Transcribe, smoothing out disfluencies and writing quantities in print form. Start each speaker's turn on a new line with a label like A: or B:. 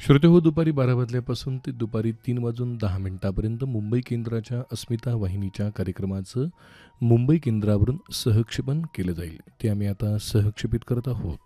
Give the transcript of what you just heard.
A: श्रोते हो, दुपारी 12 वाजल्यापासून ते दुपारी 3 वाजून 10 मिनिटापर्यंत मुंबई केंद्राच्या अस्मिता वाहिनीच्या कार्यक्रमाचं मुंबई केंद्रावरून सहक्षेपण केलं जाईल. ते आम्ही आता सहक्षेपित करत आहोत.